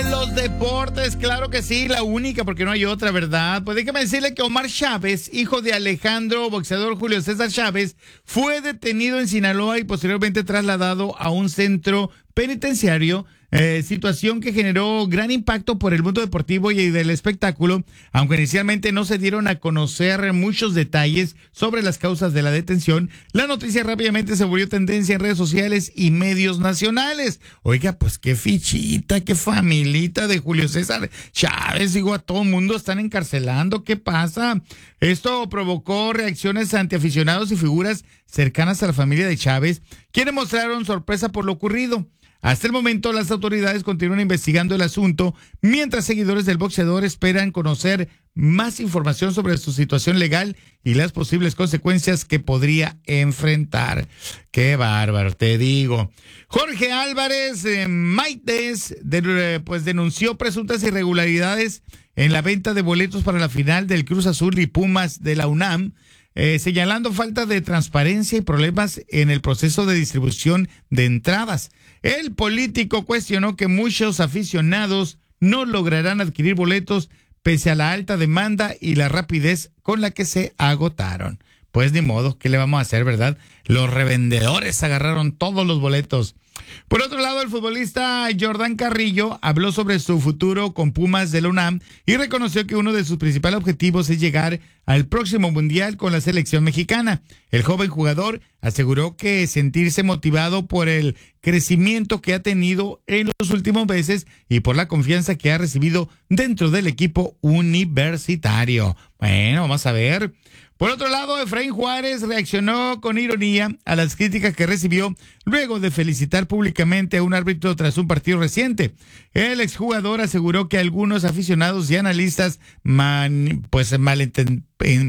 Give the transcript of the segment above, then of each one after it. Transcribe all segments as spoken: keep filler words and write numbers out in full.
Los deportes, claro que sí, la única, porque no hay otra, ¿verdad? Pues déjame decirle que Omar Chávez, hijo de Alejandro, boxeador Julio César Chávez, fue detenido en Sinaloa y posteriormente trasladado a un centro penitenciario, eh, situación que generó gran impacto por el mundo deportivo y del espectáculo, aunque inicialmente no se dieron a conocer muchos detalles sobre las causas de la detención. La noticia rápidamente se volvió tendencia en redes sociales y medios nacionales. Oiga, pues qué fichita, qué familita de Julio César Chávez, digo, a todo el mundo están encarcelando, ¿qué pasa? Esto provocó reacciones ante aficionados y figuras cercanas a la familia de Chávez, quienes mostraron sorpresa por lo ocurrido. Hasta el momento, las autoridades continúan investigando el asunto, mientras seguidores del boxeador esperan conocer más información sobre su situación legal y las posibles consecuencias que podría enfrentar. ¡Qué bárbaro, te digo! Jorge Álvarez eh, Maites de, pues denunció presuntas irregularidades en la venta de boletos para la final del Cruz Azul y Pumas de la UNAM, eh, señalando falta de transparencia y problemas en el proceso de distribución de entradas. El político cuestionó que muchos aficionados no lograrán adquirir boletos pese a la alta demanda y la rapidez con la que se agotaron. Pues ni modo, ¿qué le vamos a hacer, verdad? Los revendedores agarraron todos los boletos. Por otro lado, el futbolista Jordán Carrillo habló sobre su futuro con Pumas de la UNAM y reconoció que uno de sus principales objetivos es llegar al próximo Mundial con la selección mexicana. El joven jugador aseguró que sentirse motivado por el crecimiento que ha tenido en los últimos meses y por la confianza que ha recibido dentro del equipo universitario. Bueno, vamos a ver. Por otro lado, Efraín Juárez reaccionó con ironía a las críticas que recibió luego de felicitar públicamente a un árbitro tras un partido reciente. El exjugador aseguró que algunos aficionados y analistas man, pues malinten,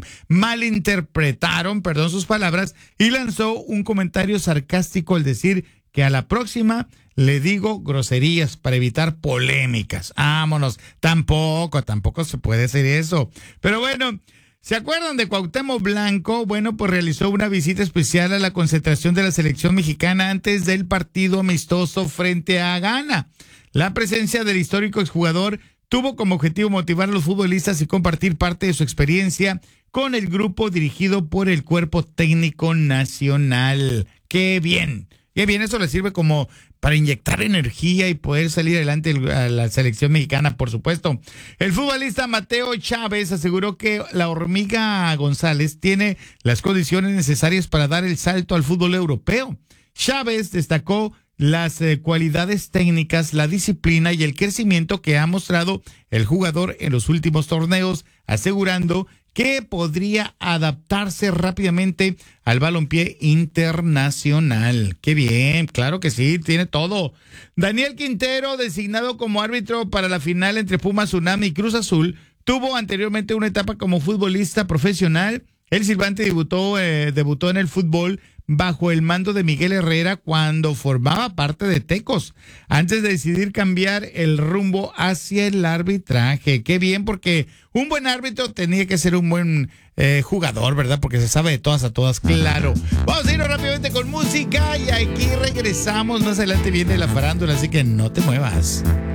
malinterpretaron perdón, sus palabras y lanzó un comentario sarcástico al decir que a la próxima le digo groserías para evitar polémicas. Vámonos, tampoco, tampoco se puede hacer eso. Pero bueno, ¿se acuerdan de Cuauhtémoc Blanco? Bueno, pues realizó una visita especial a la concentración de la selección mexicana antes del partido amistoso frente a Ghana. La presencia del histórico exjugador tuvo como objetivo motivar a los futbolistas y compartir parte de su experiencia con el grupo dirigido por el Cuerpo Técnico Nacional. ¡Qué bien! ¡Qué bien! Eso le sirve como para inyectar energía y poder salir adelante a la selección mexicana, por supuesto. El futbolista Mateo Chávez aseguró que la hormiga González tiene las condiciones necesarias para dar el salto al fútbol europeo. Chávez destacó las eh, cualidades técnicas, la disciplina y el crecimiento que ha mostrado el jugador en los últimos torneos, asegurando que podría adaptarse rápidamente al balompié internacional. ¡Qué bien! Claro que sí, tiene todo. Daniel Quintero, designado como árbitro para la final entre Pumas UNAM y Cruz Azul, tuvo anteriormente una etapa como futbolista profesional. El silbante debutó, eh, debutó en el fútbol bajo el mando de Miguel Herrera cuando formaba parte de Tecos, antes de decidir cambiar el rumbo hacia el arbitraje. Qué bien, porque un buen árbitro tenía que ser un buen eh, jugador, ¿verdad? Porque se sabe de todas a todas, claro. Vamos a irnos rápidamente con música y aquí regresamos. Más adelante viene la farándula, así que no te muevas.